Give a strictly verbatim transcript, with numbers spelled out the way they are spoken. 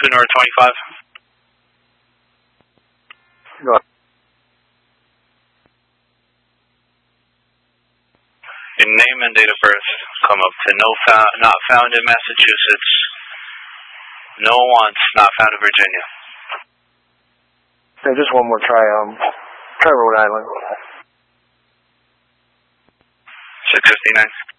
two North twenty-five. Go ahead. Your name and date of birth come up to no found, not found in Massachusetts. No once, not found in Virginia. Yeah, just one more try. Um, try Rhode Island. six fifty-nine.